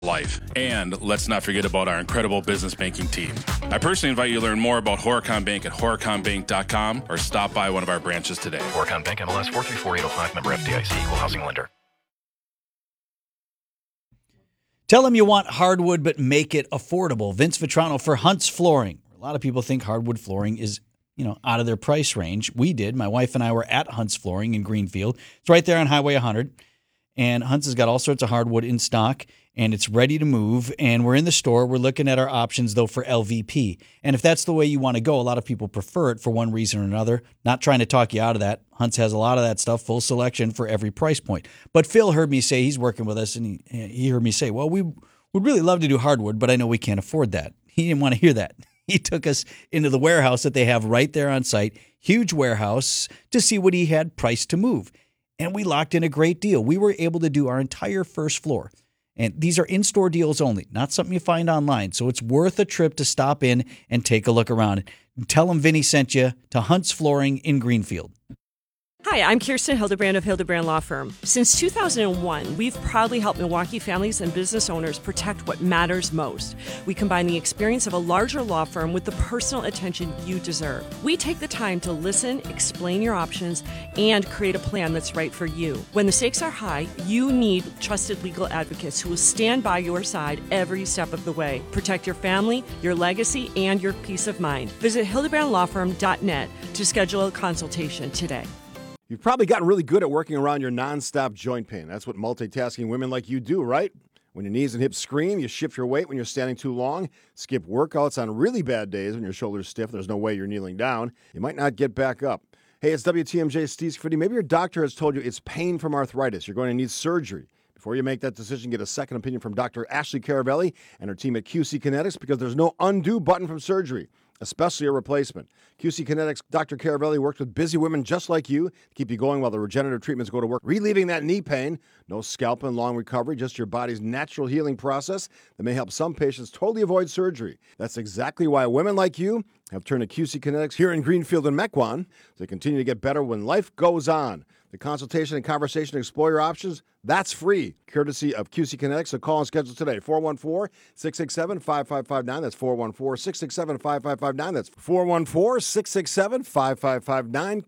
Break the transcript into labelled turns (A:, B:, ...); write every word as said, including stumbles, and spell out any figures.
A: life. And let's not forget about our incredible business banking team. I personally invite you to learn more about Horicon Bank at horicon bank dot com or stop by one of our branches today.
B: Horicon Bank, M L S four three four eight oh five, member F D I C, equal housing lender.
C: Tell them you want hardwood, but make it affordable. Vince Vitrano for Hunt's Flooring. A lot of people think hardwood flooring is, you know, out of their price range. We did. My wife and I were at Hunt's Flooring in Greenfield. It's right there on Highway one hundred. And Hunt's has got all sorts of hardwood in stock, and it's ready to move. And we're in the store. We're looking at our options, though, for L V P. And if that's the way you want to go, a lot of people prefer it for one reason or another. Not trying to talk you out of that. Hunt's has a lot of that stuff, full selection for every price point. But Phil heard me say, he's working with us, and he, he heard me say, well, we would really love to do hardwood, but I know we can't afford that. He didn't want to hear that. He took us into the warehouse that they have right there on site, huge warehouse, to see what he had priced to move. And we locked in a great deal. We were able to do our entire first floor. And these are in-store deals only, not something you find online. So it's worth a trip to stop in and take a look around. And tell them Vinny sent you to Hunt's Flooring in Greenfield.
D: Hi, I'm Kirsten Hildebrand of Hildebrand Law Firm. Since two thousand one, we've proudly helped Milwaukee families and business owners protect what matters most. We combine the experience of a larger law firm with the personal attention you deserve. We take the time to listen, explain your options, and create a plan that's right for you. When the stakes are high, you need trusted legal advocates who will stand by your side every step of the way. Protect your family, your legacy, and your peace of mind. Visit hildebrand law firm dot net to schedule a consultation today.
E: You've probably gotten really good at working around your nonstop joint pain. That's what multitasking women like you do, right? When your knees and hips scream, you shift your weight when you're standing too long, skip workouts on really bad days when your shoulder's stiff, there's no way you're kneeling down. You might not get back up. Hey, it's W T M J Steve Scritti. Maybe your doctor has told you it's pain from arthritis. You're going to need surgery. Before you make that decision, get a second opinion from Doctor Ashley Caravelli and her team at Q C Kinetics, because there's no undo button from surgery, especially a replacement. Q C Kinetics, Doctor Caravelli works with busy women just like you to keep you going while the regenerative treatments go to work, relieving that knee pain. No scalping, long recovery, just your body's natural healing process that may help some patients totally avoid surgery. That's exactly why women like you have turned to Q C Kinetics here in Greenfield and Mequon. They continue to get better when life goes on. The consultation and conversation to explore your options, that's free, courtesy of Q C Kinetics. So call and schedule today, four one four, six six seven, five five five nine. That's four one four, six six seven, five five five nine. That's four one four, six six seven, five five five nine.